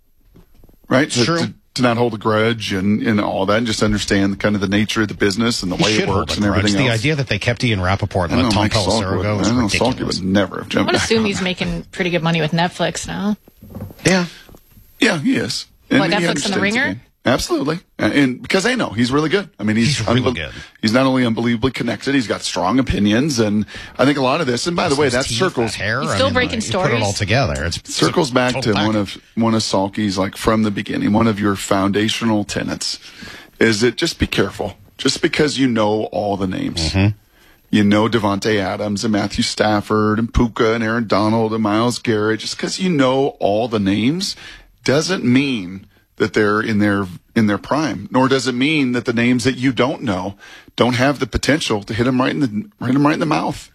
Right? True. To not hold a grudge and all that, and just understand kind of the nature of the business and the way it works and everything else. The idea that they kept Ian Rappaport and let Tom Pelissero go is ridiculous. Salke would never have jumped I would back assume on he's that. making pretty good money with Netflix now. Yeah. Yeah, he is. What, Netflix and The Ringer? Absolutely. And because they know he's really good. I mean, he's really good. He's not only unbelievably connected, he's got strong opinions. And I think a lot of this, and by the way, that circles. He's still breaking stories. Put it all together. It circles back to one of Salke's, like from the beginning, one of your foundational tenets is that just be careful. Just because you know all the names. Mm-hmm. You know Devontae Adams and Matthew Stafford and Puka and Aaron Donald and Myles Garrett. Just because you know all the names doesn't mean that they're in their prime, nor does it mean that the names that you don't know don't have the potential to hit them right in the mouth.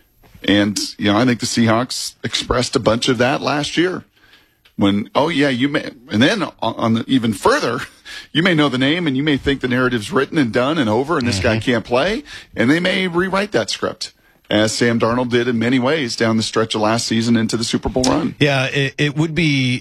And I think the Seahawks expressed a bunch of that last year. When you may, and then even further, you may know the name and you may think the narrative's written and done and over, and this guy can't play, and they may rewrite that script, as Sam Darnold did in many ways down the stretch of last season into the Super Bowl run. Yeah, it would be.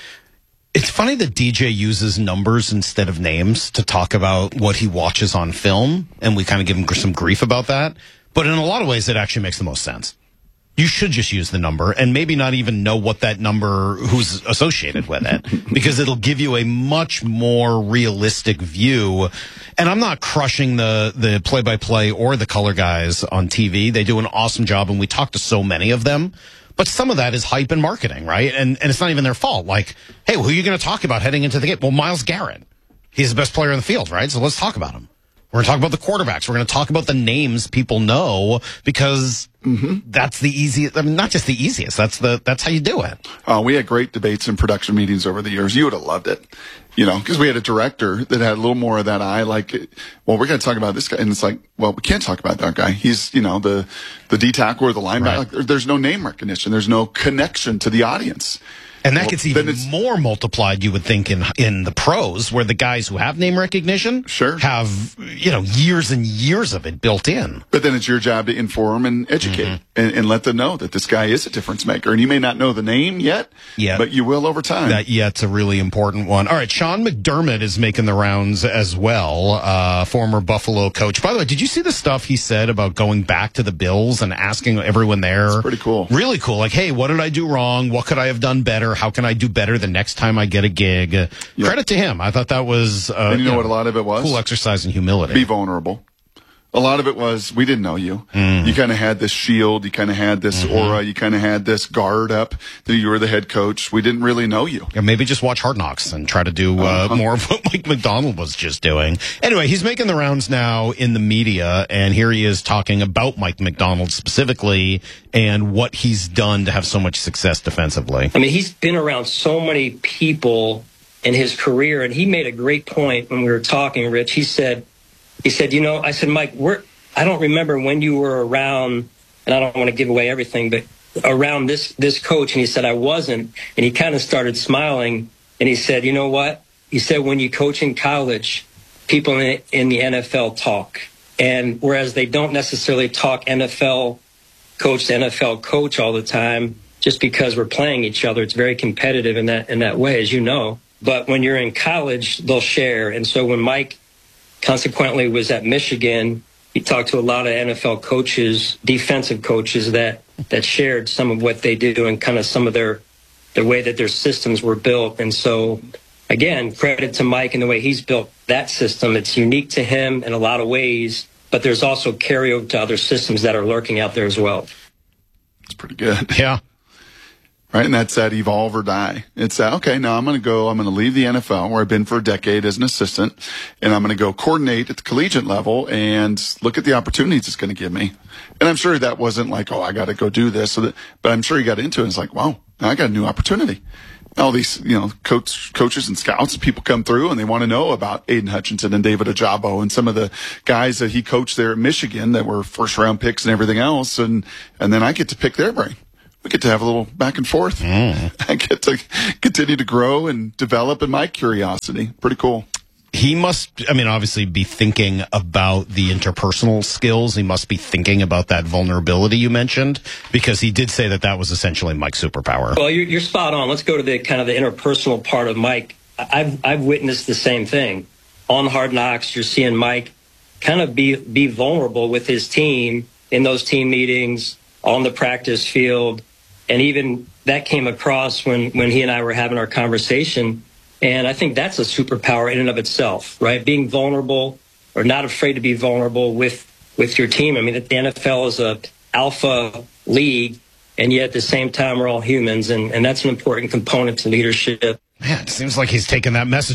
It's funny that DJ uses numbers instead of names to talk about what he watches on film, and we kind of give him some grief about that. But in a lot of ways, it actually makes the most sense. You should just use the number and maybe not even know what that number, who's associated with it, because it'll give you a much more realistic view. And I'm not crushing the play-by-play or the color guys on TV. They do an awesome job, and we talk to so many of them. But some of that is hype and marketing, right? And it's not even their fault. Like, hey, who are you going to talk about heading into the game? Well, Myles Garrett. He's the best player in the field, right? So let's talk about him. We're going to talk about the quarterbacks. We're going to talk about the names people know, because that's the easiest. I mean, not just the easiest. That's how you do it. We had great debates and production meetings over the years. You would have loved it, because we had a director that had a little more of that eye. Like, well, we're going to talk about this guy, and it's like, well, we can't talk about that guy. He's, the D tackle or the linebacker. Right. Like, there's no name recognition. There's no connection to the audience. And that gets even more multiplied, you would think, in the pros, where the guys who have name recognition have, years and years of it built in. But then it's your job to inform and educate and let them know that this guy is a difference maker. And you may not know the name yet, but you will over time. That yet's a really important one. All right, Sean McDermott is making the rounds as well, former Buffalo coach. By the way, did you see the stuff he said about going back to the Bills and asking everyone there? It's pretty cool. Really cool. Like, hey, what did I do wrong? What could I have done better? How can I do better the next time I get a gig? Credit to him. I thought that was and you know what a lot of it was? Cool exercise in humility. Be vulnerable. A lot of it was, we didn't know you. You kind of had this shield. You kind of had this aura. You kind of had this guard up that you were the head coach. We didn't really know you. Yeah, maybe just watch Hard Knocks and try to do more of what Mike Macdonald was just doing. Anyway, he's making the rounds now in the media, and here he is talking about Mike Macdonald specifically and what he's done to have so much success defensively. I mean, he's been around so many people in his career, and he made a great point when we were talking, Rich. He said, I said, Mike, I don't remember when you were around, and I don't want to give away everything, but around this coach. And he said, I wasn't. And he kind of started smiling, and he said, you know what? He said, when you coach in college, people in the NFL talk. And whereas they don't necessarily talk NFL coach to NFL coach all the time, just because we're playing each other, it's very competitive in that way, as you know. But when you're in college, they'll share. And so when Mike consequently was at Michigan, he talked to a lot of NFL coaches, defensive coaches that shared some of what they do and kind of some of the way that their systems were built. And so, again, credit to Mike and the way he's built that system. It's unique to him in a lot of ways, but there's also carryover to other systems that are lurking out there as well. It's pretty good. Yeah. right? And that's that evolve or die. It's that, okay, now I'm going to leave the NFL where I've been for a decade as an assistant, and I'm going to go coordinate at the collegiate level and look at the opportunities it's going to give me. And I'm sure that wasn't like, oh, I got to go do this. But I'm sure he got into it. It's like, wow, now I got a new opportunity. All these, coaches and scouts, people come through and they want to know about Aiden Hutchinson and David Ojabo and some of the guys that he coached there at Michigan that were first round picks and everything else. And then I get to pick their brain. We get to have a little back and forth. I get to continue to grow and develop in my curiosity. Pretty cool. He must, obviously be thinking about the interpersonal skills. He must be thinking about that vulnerability you mentioned, because he did say that was essentially Mike's superpower. Well, you're spot on. Let's go to the kind of the interpersonal part of Mike. I've witnessed the same thing. On Hard Knocks, you're seeing Mike kind of be vulnerable with his team in those team meetings, on the practice field. And even that came across when he and I were having our conversation. And I think that's a superpower in and of itself, right? Being vulnerable, or not afraid to be vulnerable with your team. The NFL is a alpha league, and yet at the same time, we're all humans. And that's an important component to leadership. Man, it seems like he's taking that message